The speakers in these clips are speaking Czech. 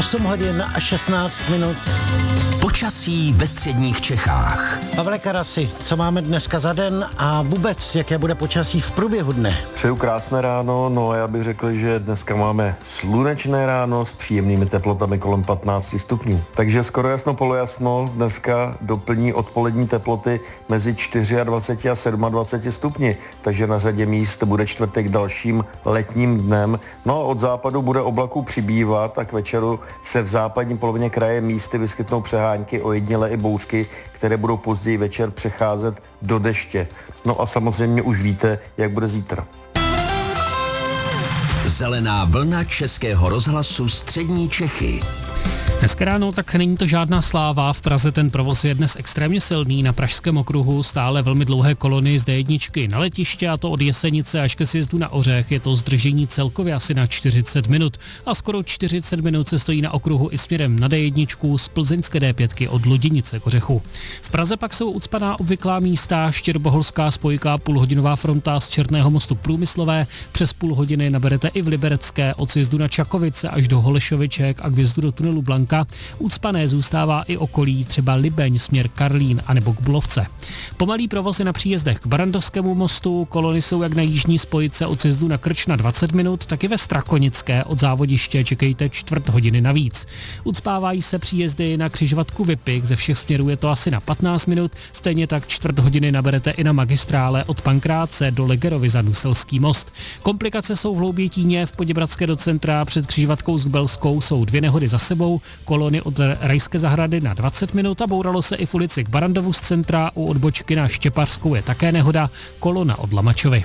8 hodin a 16 minut. Počasí ve středních Čechách. Pavle Karasi, co máme dneska za den a vůbec, jaké bude počasí v průběhu dne? Přeju krásné ráno, no a já bych řekl, že dneska máme slunečné ráno s příjemnými teplotami kolem 15 stupňů. Takže skoro jasno polojasno dneska doplní odpolední teploty mezi 24 a 27 stupni, takže na řadě míst bude čtvrtek dalším letním dnem. No a od západu bude oblaků přibývat a k večeru se v západní polovině kraje místy vyskytnou přehánky, ojedinělé i bouřky, které budou později večer přecházet do deště. No a samozřejmě už víte, jak bude zítra. Zelená vlna Českého rozhlasu Střední Čechy. Dneska ráno tak není to žádná sláva, v Praze ten provoz je dnes extrémně silný, na Pražském okruhu stále velmi dlouhé kolony z D1 na letiště, a to od Jesenice až ke sjezdu na Ořech, je to zdržení celkově asi na 40 minut a skoro 40 minut se stojí na okruhu i směrem na D1 z plzeňské D5 od Luděnice k Ořechu. V Praze pak jsou ucpaná obvyklá místa, štěrboholská spojka, půlhodinová fronta z Černého mostu k Průmyslové, přes půl hodiny naberete i v Liberecké od sjezdu na Čakovice až do Holešoviček a k vjezdu do tunelu Blanka. Ucpané zůstává i okolí, třeba Libeň, směr Karlín anebo k Bulovce. Pomalý provoz je na příjezdech k Barandovskému mostu, kolony jsou jak na jižní spojce od sjezdu na Krč na 20 minut, tak i ve Strakonické od závodiště čekejte čtvrt hodiny navíc. Ucpávají se příjezdy na křižovatku Vypik, ze všech směrů je to asi na 15 minut, stejně tak čtvrt hodiny naberete i na magistrále od Pankráce do Legerovy za Nuselský most. Komplikace jsou v Hloubětíně, v Poděbradské do centra, před křižovatkou s Gbelskou jsou 2 nehody za sebou, kolony od Rajské zahrady na 20 minut a bouralo se i v ulici k Barandovu z centra, u odbočky na Štěpařskou je také nehoda, kolona od Lamačovy.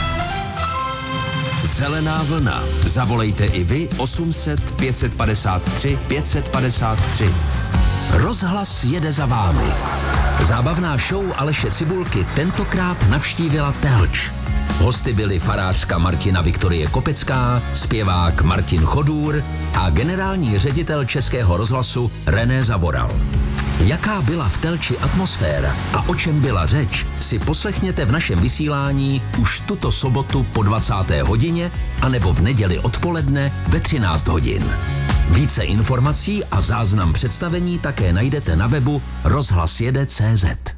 Zelená vlna. Zavolejte i vy 800 553 553. Rozhlas jede za vámi. Zábavná show Aleše Cibulky tentokrát navštívila Telč. Hosty byli farářka Martina Viktorie Kopecká, zpěvák Martin Chodůr a generální ředitel Českého rozhlasu René Zavoral. Jaká byla v Telči atmosféra a o čem byla řeč, si poslechněte v našem vysílání už tuto sobotu po 20. hodině anebo v neděli odpoledne ve 13 hodin. Více informací a záznam představení také najdete na webu rozhlasjede.cz.